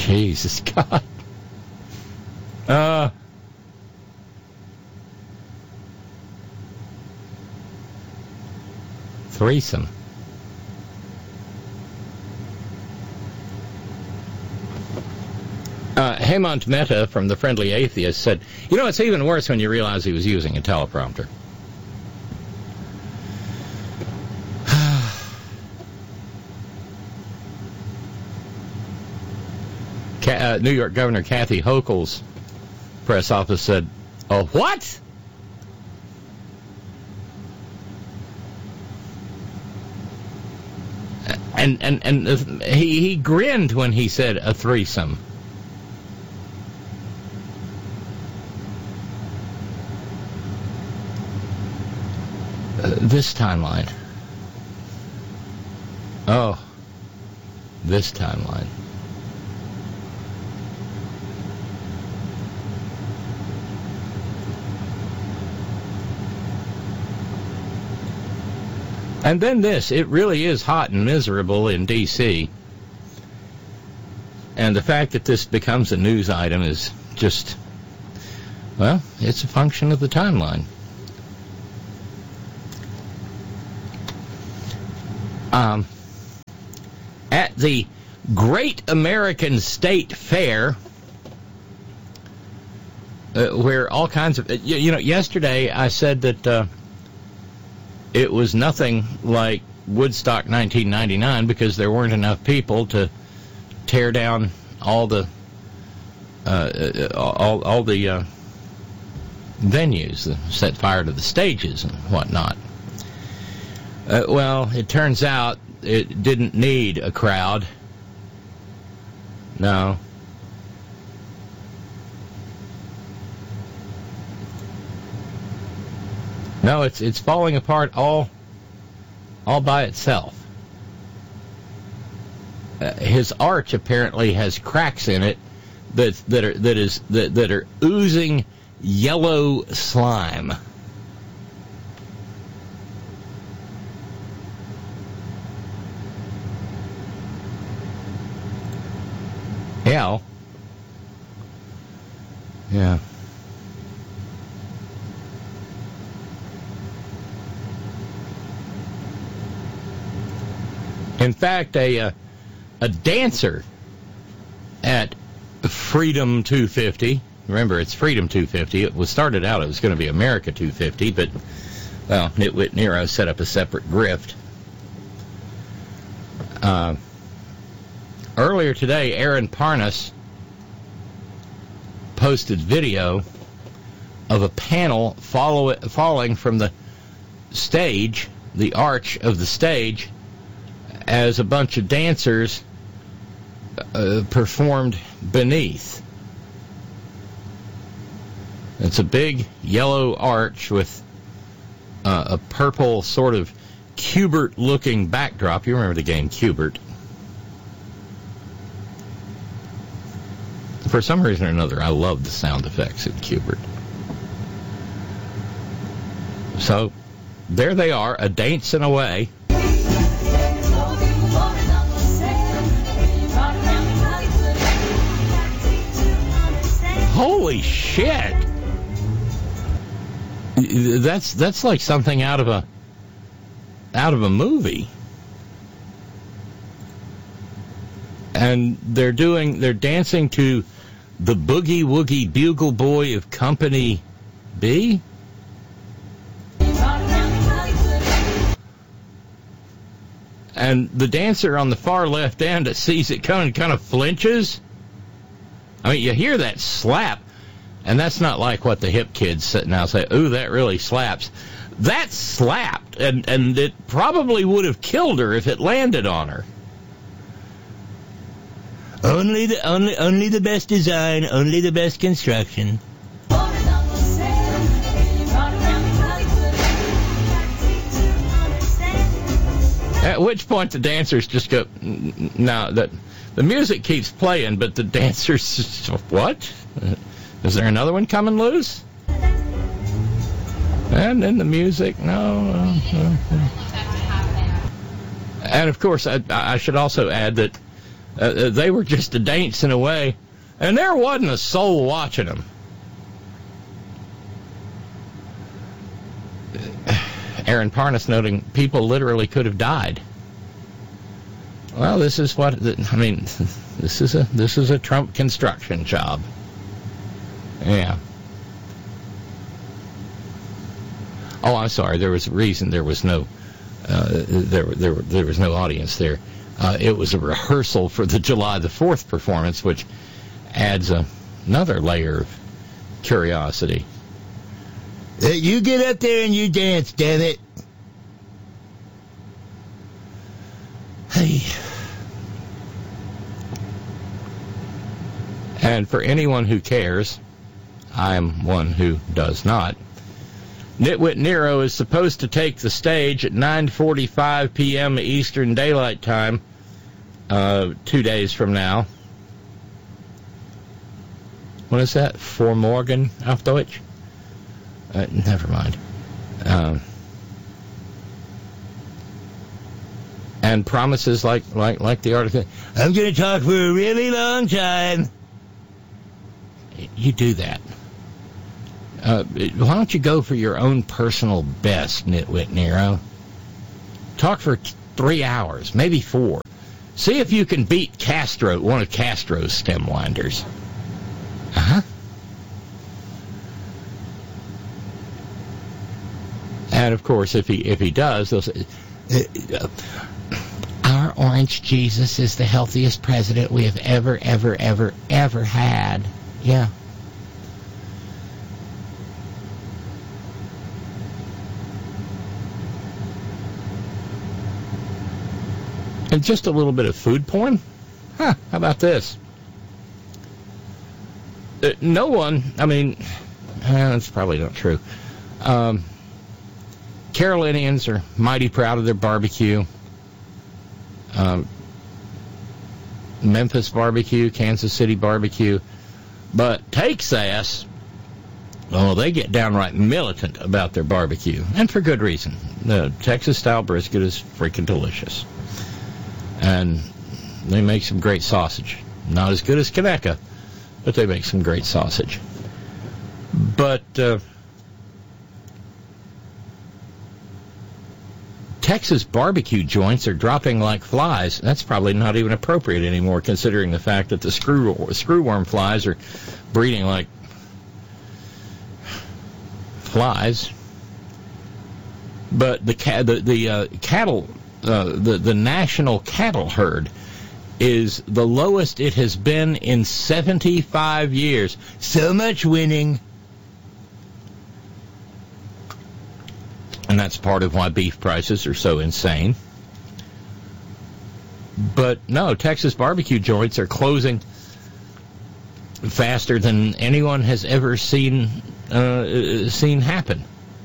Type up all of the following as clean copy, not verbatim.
Jesus God. Threesome. Hemant Mehta from The Friendly Atheist said, it's even worse when you realize he was using a teleprompter. New York Governor Kathy Hochul's press office said, "Oh, what?" And he grinned when he said a threesome. This timeline. Oh, this timeline. And then this, it really is hot and miserable in D.C. And the fact that this becomes a news item is just, well, it's a function of the timeline. At the Great American State Fair, where all kinds of, yesterday I said that it was nothing like Woodstock 1999 because there weren't enough people to tear down all the venues, set fire to the stages and whatnot. Well, it turns out it didn't need a crowd. No. No, it's falling apart all by itself. His arch apparently has cracks in it that are oozing yellow slime. Yeah. In fact, a dancer at Freedom 250, remember it's Freedom 250, it was started out, it was going to be America 250, but, well, Nitwit Nero set up a separate grift. Earlier today, Aaron Parnas posted video of a panel falling from the stage, the arch of the stage, as a bunch of dancers performed beneath. It's a big yellow arch with a purple sort of Q*bert-looking backdrop. You remember the game Q*bert. For some reason or another, I love the sound effects in Q*bert. So, there they are, a-dancing away. Holy shit! That's like something out of a movie. And they're dancing to the Boogie Woogie Bugle Boy of Company B? And the dancer on the far left end that sees it coming kind of flinches. I mean, you hear that slap, and that's not like what the hip kids sit now say, ooh, that really slaps. That slapped, and it probably would have killed her if it landed on her. Only the best design, only the best construction. At which point the dancers just go, now that the music keeps playing, but the dancers, what? Is there another one coming loose? And then the music, no. And of course, I should also add that They were just dancing away, and there wasn't a soul watching them. Aaron Parnas noting people literally could have died. Well, this is what I mean. This is a Trump construction job. Yeah. Oh, I'm sorry. There was a reason there was no there was no audience there. It was a rehearsal for the July the 4th performance, which adds another layer of curiosity. You get up there and you dance, damn it. Hey. And for anyone who cares, I'm one who does not. Nitwit Nero is supposed to take the stage at 9:45 p.m. Eastern Daylight Time 2 days from now. What is that? For Morgen auf Deutsch? Never mind. And promises like the article, I'm going to talk for a really long time. You do that. Why don't you go for your own personal best, Nitwit Nero? Talk for 3 hours, maybe 4. See if you can beat Castro, one of Castro's stem winders. Uh-huh. And of course, if he does, they'll say, our orange Jesus is the healthiest president we have ever had. Yeah. And just a little bit of food porn? Huh, how about this? No one, I mean, that's probably not true. Carolinians are mighty proud of their barbecue. Memphis barbecue, Kansas City barbecue. But Texas, oh, they get downright militant about their barbecue. And for good reason. The Texas-style brisket is freaking delicious. And they make some great sausage. Not as good as Conecuh, but they make some great sausage. But Texas barbecue joints are dropping like flies. That's probably not even appropriate anymore, considering the fact that the screwworm flies are breeding like flies. But the cattle, the national cattle herd is the lowest it has been in 75 years. So much winning. And that's part of why beef prices are so insane. But no, Texas barbecue joints are closing faster than anyone has ever seen happen.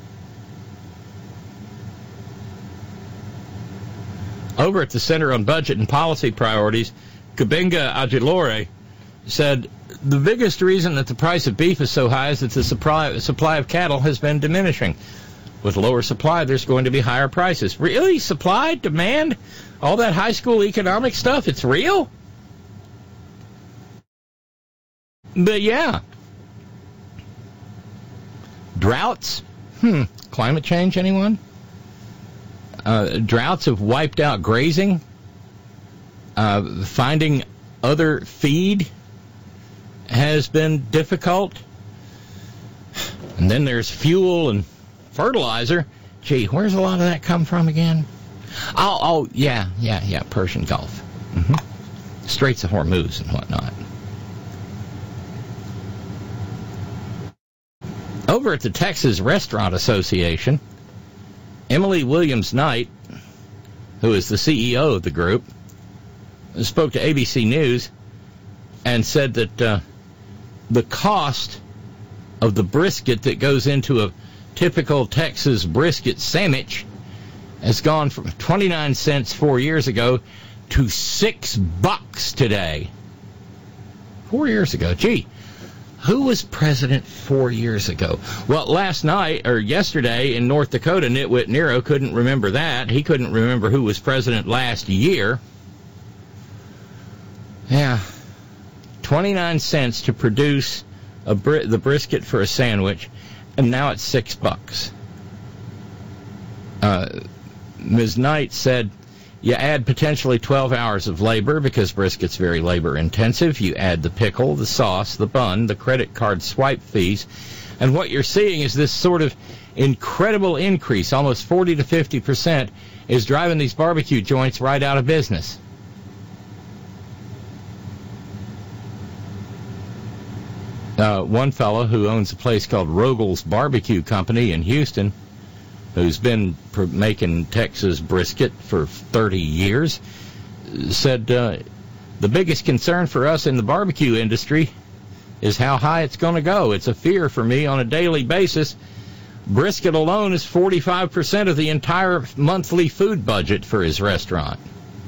Over at the Center on Budget and Policy Priorities, Kubenga Ajilore said the biggest reason that the price of beef is so high is that the supply of cattle has been diminishing. With lower supply, there's going to be higher prices. Really? Supply? Demand? All that high school economic stuff? It's real? But yeah. Droughts? Climate change, anyone? Droughts have wiped out grazing. Finding other feed has been difficult. And then there's fuel and fertilizer. Gee, where's a lot of that come from again? Yeah, Persian Gulf. Straits of Hormuz and whatnot. Over at the Texas Restaurant Association, Emily Williams Knight, who is the CEO of the group, spoke to ABC News and said that the cost of the brisket that goes into a typical Texas brisket sandwich has gone from 29 cents 4 years ago to $6 today. 4 years ago. Gee, who was president 4 years ago? Well, last night, or yesterday, in North Dakota, Nitwit Nero couldn't remember that. He couldn't remember who was president last year. Yeah, 29 cents to produce the brisket for a sandwich, and now it's $6. Ms. Knight said, you add potentially 12 hours of labor because brisket's very labor-intensive. You add the pickle, the sauce, the bun, the credit card swipe fees, and what you're seeing is this sort of incredible increase, almost 40 to 50%, is driving these barbecue joints right out of business. One fellow who owns a place called Rogel's Barbecue Company in Houston, who's been making Texas brisket for 30 years, said the biggest concern for us in the barbecue industry is how high it's going to go. It's a fear for me on a daily basis. Brisket alone is 45% of the entire monthly food budget for his restaurant.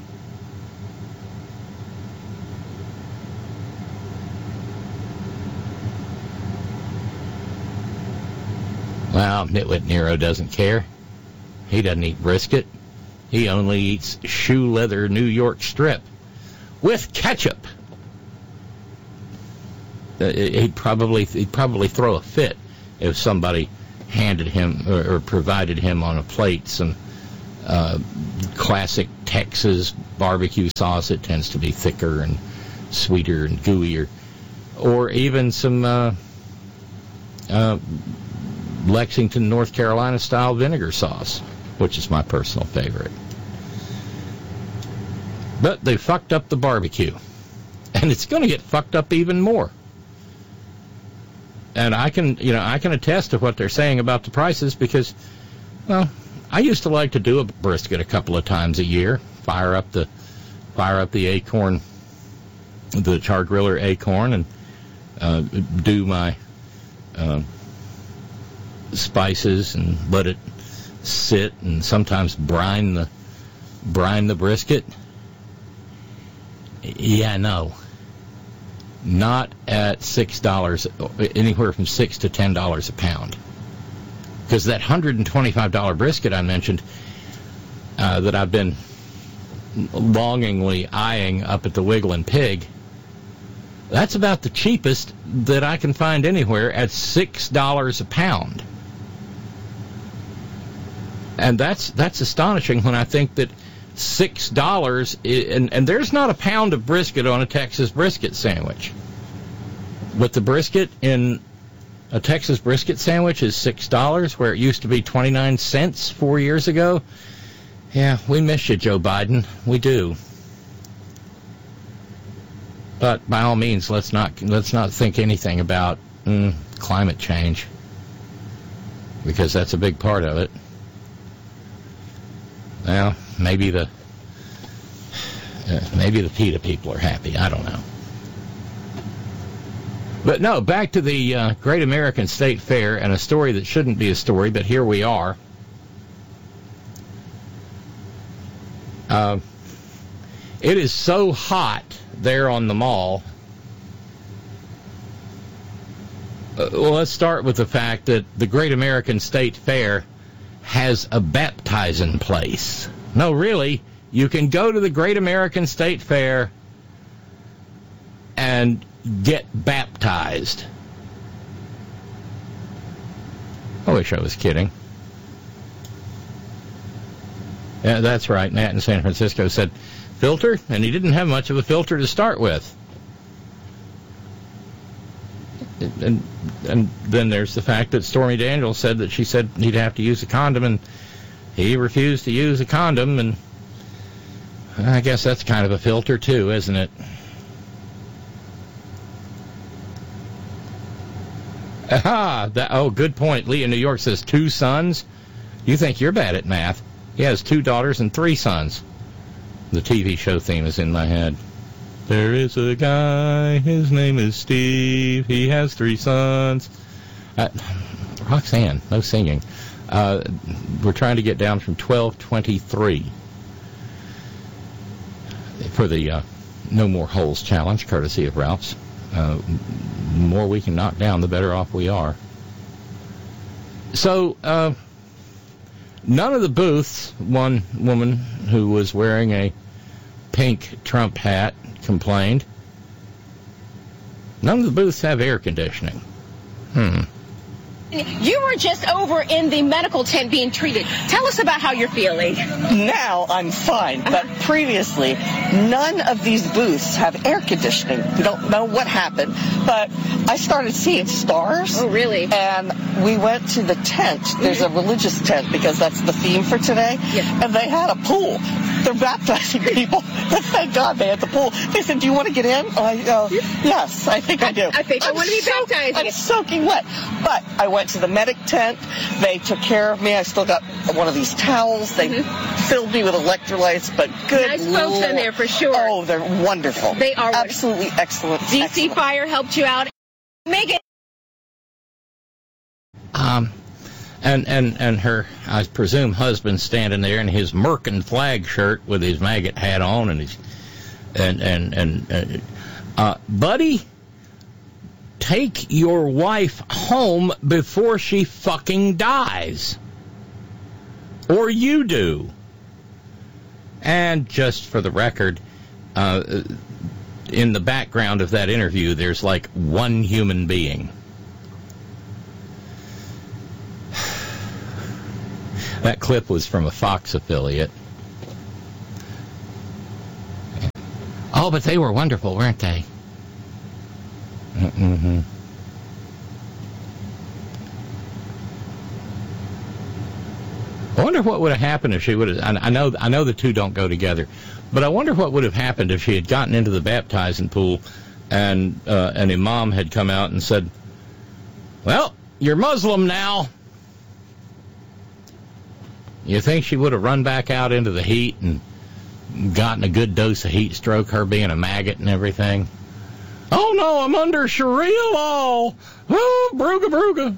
Well, Nitwit Nero doesn't care. He doesn't eat brisket. He only eats shoe leather New York strip with ketchup. He'd probably throw a fit if somebody handed him or provided him on a plate some classic Texas barbecue sauce. It tends to be thicker and sweeter and gooier, or even some Lexington, North Carolina style vinegar sauce, which is my personal favorite. But they fucked up the barbecue, and it's going to get fucked up even more. And I can attest to what they're saying about the prices because, well, I used to like to do a brisket a couple of times a year, fire up the Acorn, the char griller Acorn, and do my spices and let it sit, and sometimes brine the brisket. Yeah, no. Not at $6, anywhere from $6 to $10 a pound. Because that $125 brisket I mentioned that I've been longingly eyeing up at the Wigglin' Pig, that's about the cheapest that I can find anywhere at $6 a pound. And that's astonishing when I think that $6, and there's not a pound of brisket on a Texas brisket sandwich. But the brisket in a Texas brisket sandwich is $6, where it used to be 29 cents 4 years ago. Yeah, we miss you, Joe Biden. We do. But by all means, let's not think anything about climate change, because that's a big part of it. Well, maybe the PETA people are happy. I don't know. But no, back to the Great American State Fair, and a story that shouldn't be a story, but here we are. It is so hot there on the mall. Well, let's start with the fact that the Great American State Fair has a baptizing place. No, really, you can go to the Great American State Fair and get baptized. I wish I was kidding. Yeah, that's right. Nat in San Francisco said filter, and he didn't have much of a filter to start with. And then there's the fact that Stormy Daniels said that she said he'd have to use a condom, and he refused to use a condom, and I guess that's kind of a filter too, isn't it? Aha! Good point. Lee in New York says 2 sons. You think you're bad at math. He has 2 daughters and 3 sons. The TV show theme is in my head. There is a guy, his name is Steve, he has 3 sons. Roxanne, no singing. We're trying to get down from 12:23 for the No More Holes challenge, courtesy of Ralph's. The more we can knock down, the better off we are. So, none of the booths, one woman who was wearing a pink Trump hat complained. None of the booths have air conditioning. You were just over in the medical tent being treated. Tell us about how you're feeling. Now I'm fine, but previously, none of these booths have air conditioning. We don't know what happened, but I started seeing stars. Oh, really? And we went to the tent. There's a religious tent because that's the theme for today. Yes. And they had a pool. They're baptizing people. Thank God they had the pool. They said, "Do you want to get in?" I go, "Yes, I think I do." I think I want to be baptized. I'm soaking wet. But I went to the medic tent. They took care of me. I still got one of these towels. They filled me with electrolytes, but good. Nice folks in there for sure. Oh, they're wonderful. They are absolutely excellent. DC excellent. Fire helped you out. Megan. And her, I presume, husband standing there in his Merkin flag shirt with his maggot hat on, and his buddy, take your wife home before she fucking dies, or you do. And just for the record, in the background of that interview, there's like one human being. That clip was from a Fox affiliate. Oh, but they were wonderful, weren't they? Mm-hmm. I wonder what would have happened if she would have. I know the two don't go together, but I wonder what would have happened if she had gotten into the baptizing pool, and an imam had come out and said, "Well, you're Muslim now." You think she would have run back out into the heat and gotten a good dose of heat stroke, her being a maggot and everything? Oh, no, I'm under Sharia law. Oh, brooga, brooga.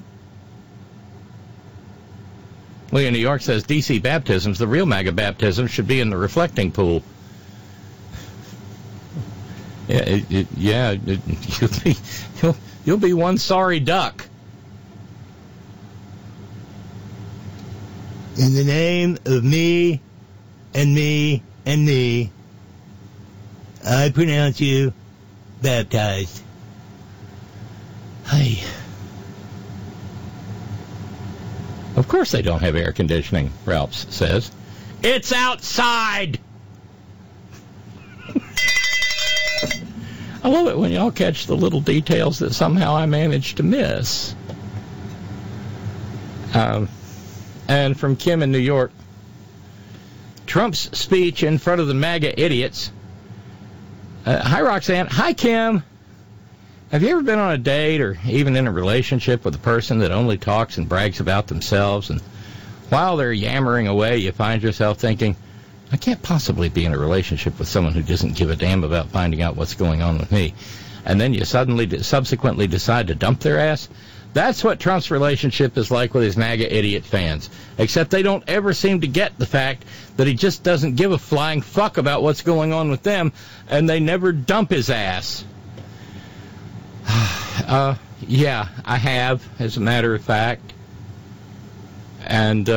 Lee in New York says DC baptisms, the real MAGA baptisms, should be in the reflecting pool. Yeah, you'll be one sorry duck. In the name of me and me and me, I pronounce you baptized. Hey. Of course they don't have air conditioning, Ralphs says. It's outside! I love it when y'all catch the little details that somehow I managed to miss. And from Kim in New York, Trump's speech in front of the MAGA idiots. Hi, Roxanne. Hi, Kim. Have you ever been on a date or even in a relationship with a person that only talks and brags about themselves, and while they're yammering away, you find yourself thinking, I can't possibly be in a relationship with someone who doesn't give a damn about finding out what's going on with me, and then you subsequently decide to dump their ass? That's what Trump's relationship is like with his MAGA idiot fans, except they don't ever seem to get the fact that he just doesn't give a flying fuck about what's going on with them, and they never dump his ass. Yeah, I have, as a matter of fact. And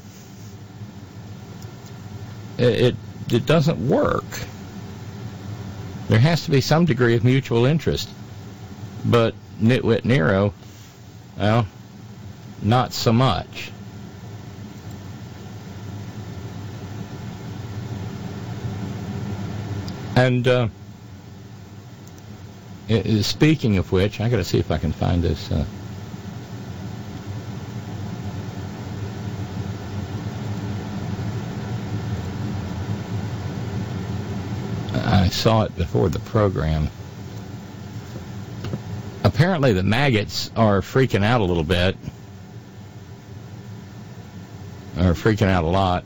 it doesn't work. There has to be some degree of mutual interest. But Nitwit Nero, well, not so much. And speaking of which, I got to see if I can find this. I saw it before the program. Apparently the maggots are freaking out a little bit. Or freaking out a lot.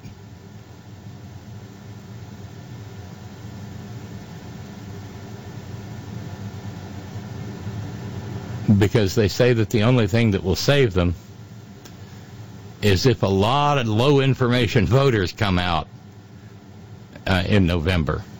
Because they say that the only thing that will save them is if a lot of low-information voters come out in November.